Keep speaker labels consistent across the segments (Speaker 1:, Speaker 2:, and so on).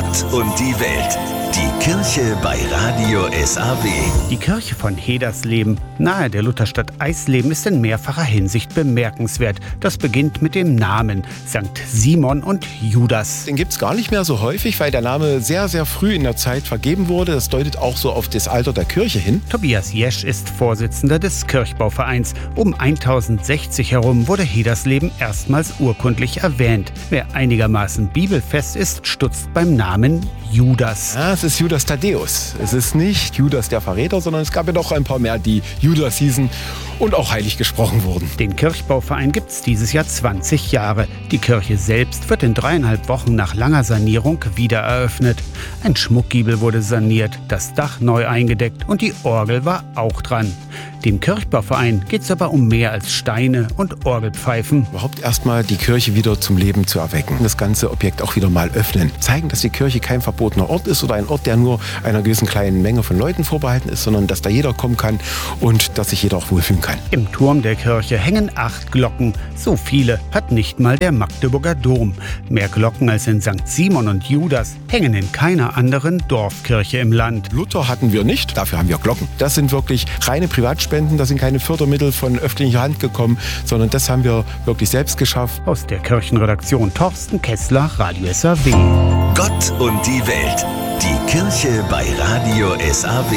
Speaker 1: Gott und die Welt. Die Kirche bei Radio SAW.
Speaker 2: Die Kirche von Hedersleben, nahe der Lutherstadt Eisleben, ist in mehrfacher Hinsicht bemerkenswert. Das beginnt mit dem Namen St. Simon und Judas.
Speaker 3: Den gibt es gar nicht mehr so häufig, weil der Name sehr, sehr früh in der Zeit vergeben wurde. Das deutet auch so auf das Alter der Kirche hin.
Speaker 2: Tobias Jesch ist Vorsitzender des Kirchbauvereins. Um 1060 herum wurde Hedersleben erstmals urkundlich erwähnt. Wer einigermaßen bibelfest ist, stutzt beim Namen Judas.
Speaker 3: Ja, es ist Judas Thaddäus. Es ist nicht Judas der Verräter, sondern es gab ja doch ein paar mehr, die Judas hießen und auch heilig gesprochen wurden.
Speaker 2: Den Kirchbauverein gibt es dieses Jahr 20 Jahre. Die Kirche selbst wird in 3,5 Wochen nach langer Sanierung wieder eröffnet. Ein Schmuckgiebel wurde saniert, das Dach neu eingedeckt und die Orgel war auch dran. Dem Kirchbauverein geht es aber um mehr als Steine und Orgelpfeifen.
Speaker 3: Überhaupt erstmal die Kirche wieder zum Leben zu erwecken. Das ganze Objekt auch wieder mal öffnen. Zeigen, dass die Kirche kein verbotener Ort ist oder ein Ort, der nur einer gewissen kleinen Menge von Leuten vorbehalten ist, sondern dass da jeder kommen kann und dass sich jeder auch wohlfühlen kann.
Speaker 2: Im Turm der Kirche hängen 8 Glocken. So viele hat nicht mal der Magdeburger Dom. Mehr Glocken als in St. Simon und Judas hängen in keiner anderen Dorfkirche im Land.
Speaker 3: Luther hatten wir nicht, dafür haben wir Glocken. Das sind wirklich reine Privatspenden, das sind keine Fördermittel von öffentlicher Hand gekommen, sondern das haben wir wirklich selbst geschafft.
Speaker 2: Aus der Kirchenredaktion Thorsten Kessler, Radio SAW.
Speaker 1: Gott und die Welt. Die Kirche bei Radio SAW.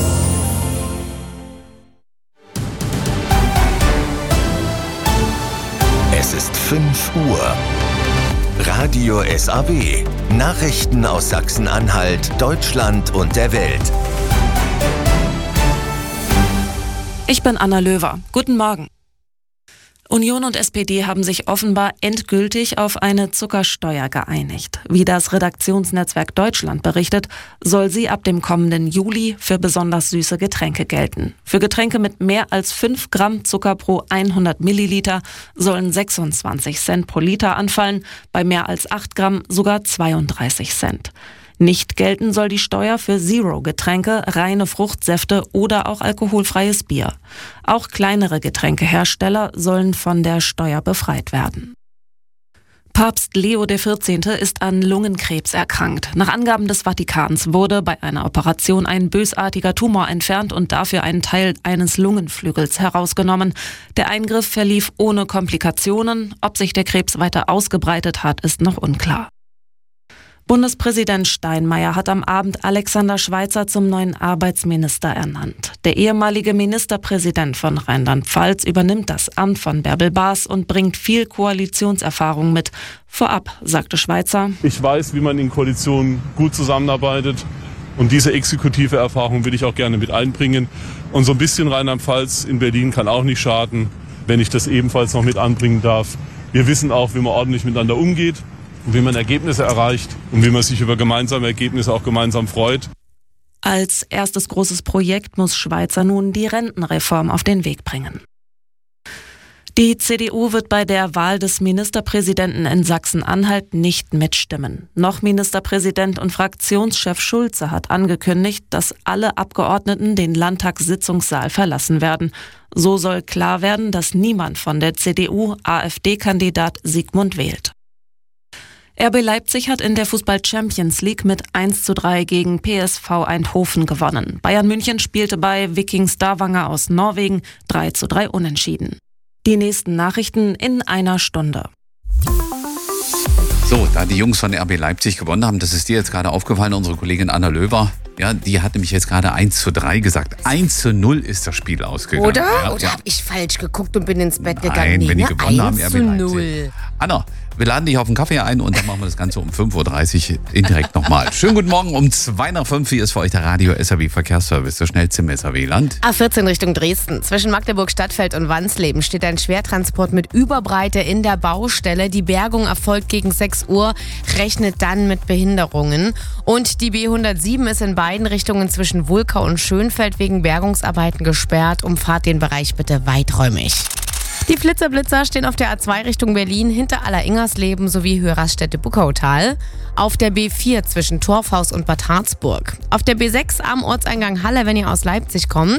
Speaker 1: Es ist 5 Uhr. Radio SAW. Nachrichten aus Sachsen-Anhalt, Deutschland und der Welt.
Speaker 4: Ich bin Anna Löwer. Guten Morgen. Union und SPD haben sich offenbar endgültig auf eine Zuckersteuer geeinigt. Wie das Redaktionsnetzwerk Deutschland berichtet, soll sie ab dem kommenden Juli für besonders süße Getränke gelten. Für Getränke mit mehr als 5 Gramm Zucker pro 100 Milliliter sollen 26 Cent pro Liter anfallen, bei mehr als 8 Gramm sogar 32 Cent. Nicht gelten soll die Steuer für Zero-Getränke, reine Fruchtsäfte oder auch alkoholfreies Bier. Auch kleinere Getränkehersteller sollen von der Steuer befreit werden. Papst Leo XIV. Ist an Lungenkrebs erkrankt. Nach Angaben des Vatikans wurde bei einer Operation ein bösartiger Tumor entfernt und dafür ein Teil eines Lungenflügels herausgenommen. Der Eingriff verlief ohne Komplikationen. Ob sich der Krebs weiter ausgebreitet hat, ist noch unklar. Bundespräsident Steinmeier hat am Abend Alexander Schweitzer zum neuen Arbeitsminister ernannt. Der ehemalige Ministerpräsident von Rheinland-Pfalz übernimmt das Amt von Bärbel Baas und bringt viel Koalitionserfahrung mit. Vorab sagte Schweitzer:
Speaker 5: Ich weiß, wie man in Koalitionen gut zusammenarbeitet. Und diese exekutive Erfahrung will ich auch gerne mit einbringen. Und so ein bisschen Rheinland-Pfalz in Berlin kann auch nicht schaden, wenn ich das ebenfalls noch mit anbringen darf. Wir wissen auch, wie man ordentlich miteinander umgeht, wie man Ergebnisse erreicht und wie man sich über gemeinsame Ergebnisse auch gemeinsam freut.
Speaker 4: Als erstes großes Projekt muss Schweitzer nun die Rentenreform auf den Weg bringen. Die CDU wird bei der Wahl des Ministerpräsidenten in Sachsen-Anhalt nicht mitstimmen. Noch Ministerpräsident und Fraktionschef Schulze hat angekündigt, dass alle Abgeordneten den Landtagssitzungssaal verlassen werden. So soll klar werden, dass niemand von der CDU AfD-Kandidat Sigmund wählt. RB Leipzig hat in der Fußball-Champions League mit 1:3 gegen PSV Eindhoven gewonnen. Bayern München spielte bei Viking Stavanger aus Norwegen 3:3 unentschieden. Die nächsten Nachrichten in einer Stunde.
Speaker 6: So, da die Jungs von RB Leipzig gewonnen haben, das ist dir jetzt gerade aufgefallen, unsere Kollegin Anna Löwer, ja, die hat nämlich jetzt gerade 1:3 gesagt. 1:0 ist das Spiel ausgegangen.
Speaker 7: Oder?
Speaker 6: Ja,
Speaker 7: Oder
Speaker 6: ja.
Speaker 7: habe ich falsch geguckt und bin ins Bett gegangen?
Speaker 6: Nein, wenn die gewonnen haben, RB
Speaker 7: 1:0.
Speaker 6: Leipzig. Anna, wir laden dich auf einen Kaffee ein und dann machen wir das Ganze um 5:30 Uhr indirekt nochmal. Schönen guten Morgen, um 2:05 Hier ist für euch der Radio SAW Verkehrsservice, der schnellste im SAW-Land.
Speaker 7: A14 Richtung Dresden. Zwischen Magdeburg-Stadtfeld und Wansleben steht ein Schwertransport mit Überbreite in der Baustelle. Die Bergung erfolgt gegen 6 Uhr, rechnet dann mit Behinderungen. Und die B107 ist in beiden Richtungen zwischen Wulkau und Schönfeld wegen Bergungsarbeiten gesperrt. Umfahrt den Bereich bitte weiträumig. Die Flitzer-Blitzer stehen auf der A2 Richtung Berlin hinter Aller-Ingersleben sowie Höheraststätte-Buckautal. Auf der B4 zwischen Torfhaus und Bad Harzburg. Auf der B6 am Ortseingang Halle, wenn ihr aus Leipzig kommt.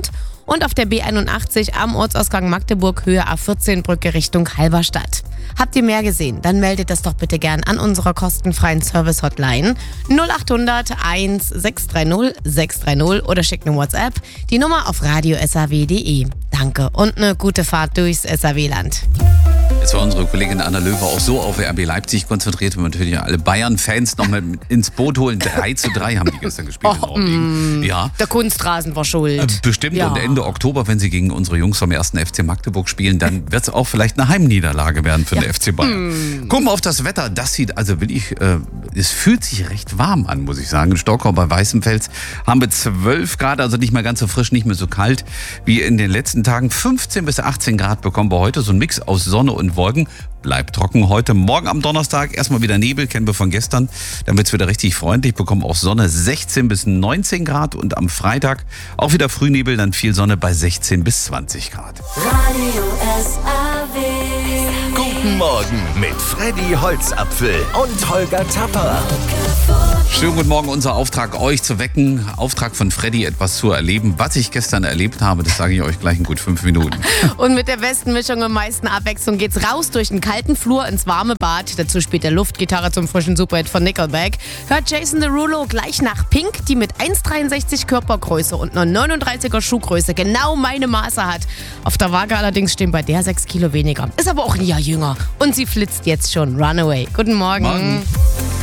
Speaker 7: und auf der B81 am Ortsausgang Magdeburg Höhe A14 Brücke Richtung Halberstadt. Habt ihr mehr gesehen? Dann meldet das doch bitte gern an unserer kostenfreien Service-Hotline 0800 1630 630 oder schickt eine WhatsApp. Die Nummer auf radio.saw.de. Danke und eine gute Fahrt durchs SAW-Land.
Speaker 6: Jetzt war unsere Kollegin Anna Löwer auch so auf RB Leipzig konzentriert und natürlich alle Bayern-Fans noch mal ins Boot holen. 3:3 haben die gestern gespielt in Norwegen. Ja.
Speaker 7: Der Kunstrasen war schuld.
Speaker 6: Bestimmt.
Speaker 7: Ja.
Speaker 6: Und Ende Oktober, wenn sie gegen unsere Jungs vom 1. FC Magdeburg spielen, dann wird es auch vielleicht eine Heimniederlage werden für den FC Bayern. Gucken wir auf das Wetter. Das sieht also wirklich, es fühlt sich recht warm an, muss ich sagen. In Stockholm bei Weißenfels haben wir 12 Grad, also nicht mehr ganz so frisch, nicht mehr so kalt wie in den letzten Tagen. 15 bis 18 Grad bekommen wir heute. So ein Mix aus Sonne und Wolken. Bleibt trocken heute. Morgen am Donnerstag erstmal wieder Nebel, kennen wir von gestern. Dann wird es wieder richtig freundlich, bekommen auch Sonne 16 bis 19 Grad. Und am Freitag auch wieder Frühnebel, dann viel Sonne bei 16 bis 20 Grad.
Speaker 1: Radio SAW. Guten Morgen mit Freddy Holzapfel und Holger Tapper.
Speaker 6: Schönen guten Morgen, unser Auftrag, euch zu wecken. Auftrag von Freddy, etwas zu erleben. Was ich gestern erlebt habe, das sage ich euch gleich in gut 5 Minuten.
Speaker 7: Und mit der besten Mischung und meisten Abwechslung geht's raus durch den kalten Flur ins warme Bad. Dazu spielt der Luftgitarre zum frischen Superhit von Nickelback. Hört Jason Derulo gleich nach Pink, die mit 1,63 Körpergröße und einer 39er Schuhgröße genau meine Maße hat. Auf der Waage allerdings stehen bei der 6 Kilo weniger. Ist aber auch ein Jahr jünger. Und sie flitzt jetzt schon. Runaway. Guten Morgen.